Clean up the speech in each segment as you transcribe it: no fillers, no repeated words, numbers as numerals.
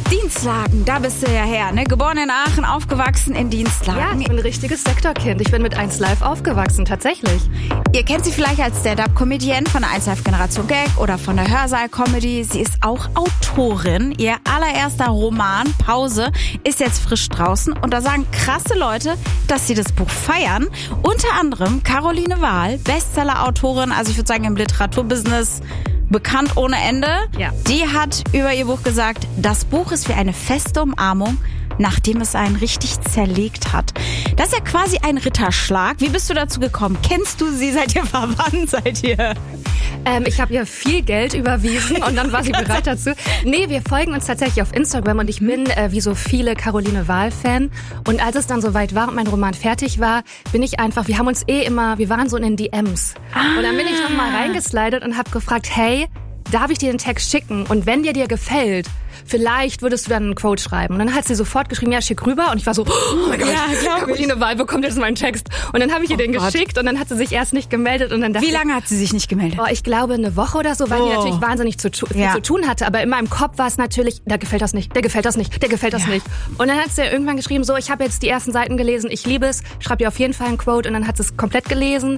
Dienstlagen, da bist du ja her, ne? Geboren in Aachen, aufgewachsen in Dienstlagen. Ja, ich bin ein richtiges Sektorkind. Ich bin mit 1Live aufgewachsen, tatsächlich. Ihr kennt sie vielleicht als Stand-Up-Comedienne von der 1Live Generation Gag oder von der Hörsaal-Comedy. Sie ist auch Autorin. Ihr allererster Roman, Pause, ist jetzt frisch draußen. Und da sagen krasse Leute, dass sie das Buch feiern. Unter anderem Caroline Wahl, Bestseller-Autorin, also ich würde sagen im Literaturbusiness bekannt ohne Ende. Ja. Die hat über ihr Buch gesagt, das Buch ist wie eine feste Umarmung, nachdem es einen richtig zerlegt hat. Das ist ja quasi ein Ritterschlag. Wie bist du dazu gekommen? Kennst du sie? Seid ihr verwandt? Seid ihr? Ich habe ihr viel Geld überwiesen und dann war sie bereit dazu. Nee, wir folgen uns tatsächlich auf Instagram und ich bin wie so viele Caroline Wahl-Fan. Und als es dann soweit war und mein Roman fertig war, bin ich einfach, wir haben uns wir waren so in den DMs. Und dann bin ich nochmal reingeslidet und habe gefragt, hey, darf ich dir den Text schicken? Und wenn dir gefällt, vielleicht würdest du dann einen Quote schreiben. Und dann hat sie sofort geschrieben, ja, schick rüber. Und ich war so, oh mein Gott, Caroline Wahl bekommt jetzt meinen Text. Und dann habe ich ihr den geschickt und dann hat sie sich erst nicht gemeldet. Und dann dachte Wie lange hat sie sich nicht gemeldet? Ich glaube eine Woche oder so, weil die natürlich wahnsinnig viel zu tun hatte. Aber in meinem Kopf war es natürlich, der gefällt das nicht, der gefällt das nicht, der gefällt das nicht. Und dann hat sie irgendwann geschrieben, so, ich habe jetzt die ersten Seiten gelesen, ich liebe es, schreib dir auf jeden Fall ein Quote. Und dann hat sie es komplett gelesen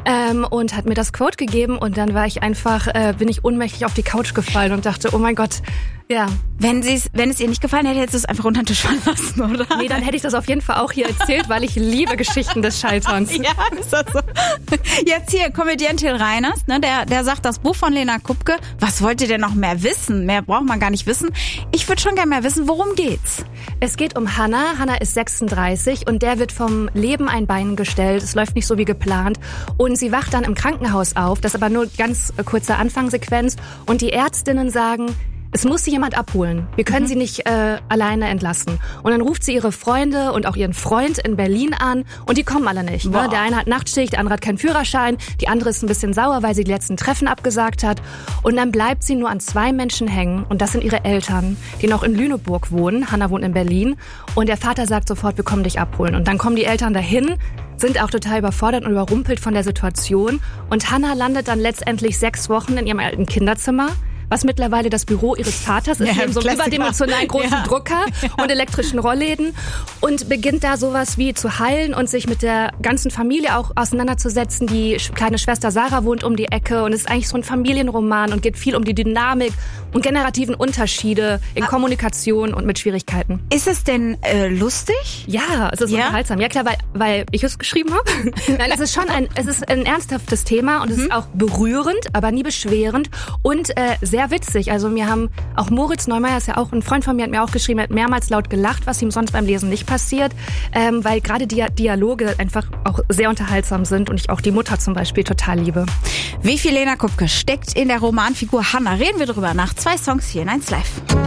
und hat mir das Quote gegeben. Und dann war ich einfach, bin ich ohnmächtig auf die Couch gefallen und dachte, oh mein Gott, ja. Wenn es ihr nicht gefallen hätte, hättest du es einfach unter den Tisch fallen lassen, oder? Nee, dann hätte ich das auf jeden Fall auch hier erzählt, weil ich liebe Geschichten des Scheiterns. Ja, ist das so. Jetzt hier, Comedian Till Reiners, ne, der sagt, das Buch von Lena Kupke, was wollt ihr denn noch mehr wissen? Mehr braucht man gar nicht wissen. Ich würde schon gerne mehr wissen, worum geht's? Es geht um Hannah. Hannah ist 36 und der wird vom Leben ein Bein gestellt. Es läuft nicht so wie geplant. Und sie wacht dann im Krankenhaus auf. Das ist aber nur ganz kurze Anfangssequenz. Und die Ärztinnen sagen, es muss sie jemand abholen. Wir können sie nicht alleine entlassen. Und dann ruft sie ihre Freunde und auch ihren Freund in Berlin an und die kommen alle nicht. Ne? Der eine hat Nachtschicht, der andere hat keinen Führerschein, die andere ist ein bisschen sauer, weil sie die letzten Treffen abgesagt hat. Und dann bleibt sie nur an 2 Menschen hängen und das sind ihre Eltern, die noch in Lüneburg wohnen. Hannah wohnt in Berlin und der Vater sagt sofort, wir kommen dich abholen. Und dann kommen die Eltern dahin, sind auch total überfordert und überrumpelt von der Situation. Und Hannah landet dann letztendlich 6 Wochen in ihrem alten Kinderzimmer, was mittlerweile das Büro ihres Vaters ist, neben so einem überdimensionalen großen Drucker und elektrischen Rollläden und beginnt da sowas wie zu heilen und sich mit der ganzen Familie auch auseinanderzusetzen. Die kleine Schwester Sarah wohnt um die Ecke und es ist eigentlich so ein Familienroman und geht viel um die Dynamik und generativen Unterschiede in Kommunikation und mit Schwierigkeiten. Ist es denn lustig? Ja, es ist unterhaltsam. Ja klar, weil ich es geschrieben habe. Nein, es ist ein ernsthaftes Thema und es ist auch berührend, aber nie beschwerend und sehr witzig. Also mir haben auch Moritz Neumeier, ist ja auch ein Freund von mir, hat mir auch geschrieben, er hat mehrmals laut gelacht, was ihm sonst beim Lesen nicht passiert, weil gerade die Dialoge einfach auch sehr unterhaltsam sind und ich auch die Mutter zum Beispiel total liebe. Wie viel Lena Kupke steckt in der Romanfigur Hannah? Reden wir drüber nach 2 Songs hier in 1Live.